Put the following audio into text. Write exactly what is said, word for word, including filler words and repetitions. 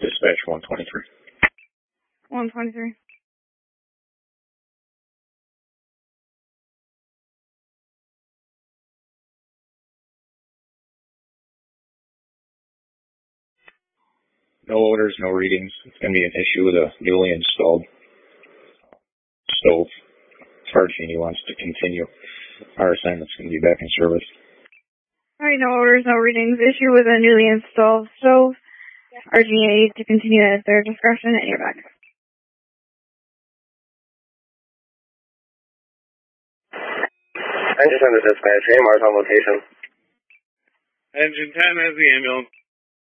Dispatch one twenty-three. one twenty-three. No orders, no readings. It's going to be an issue with a newly installed stove. Fire Genie wants to continue. Our assignment's going to be back in service. Alright, no orders, no readings. Issue with a newly installed stove. R G A to continue at their discretion, and you're back. Engine ten to dispatch, A M R's on location. Engine ten has the ambulance.